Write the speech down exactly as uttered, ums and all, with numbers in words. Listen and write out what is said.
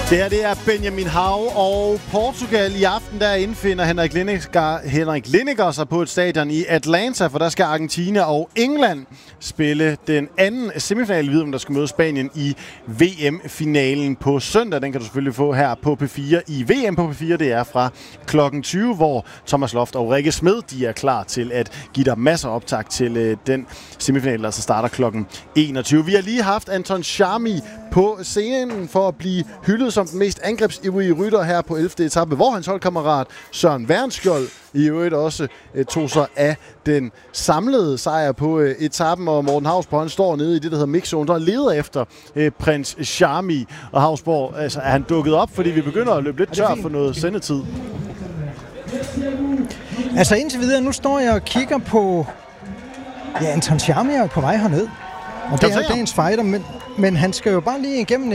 Det her, det er Benjamin Hav og Portugal. I aften der indfinder Henrik Lineker, Henrik Lineker sig på et stadion i Atlanta, for der skal Argentina og England spille den anden semifinale, videre, der skal møde Spanien i V M-finalen på søndag. Den kan du selvfølgelig få her på P fire i V M på P fire. Det er fra klokken tyve, hvor Thomas Loft og Rikke Smed, de er klar til at give dig masser af optag til øh, den semifinale, der så starter klokken enogtyve. Vi har lige haft Anton Charmi på scenen for at blive hyldet som den mest angrebsivrige rytter her på ellevte etape, hvor hans holdkammerat Søren Wernskjold i øvrigt også eh, tog sig af den samlede sejr på eh, etappen, og Morten Hausborg, han står nede i det, der hedder mixzone, der leder efter eh, prins Charmi. Og Hausborg, altså, er han dukket op, fordi vi begynder at løbe lidt tør for noget sendetid? Altså indtil videre, nu står jeg og kigger på, ja, Anton Charmi er på vej herned. Og det er dagens fighter, men, men han skal jo bare lige igennem